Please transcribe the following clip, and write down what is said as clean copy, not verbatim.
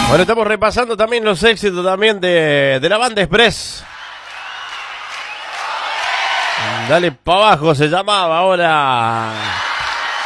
Bueno, estamos repasando también los éxitos también de la banda Express. Dale pa' abajo se llamaba ahora.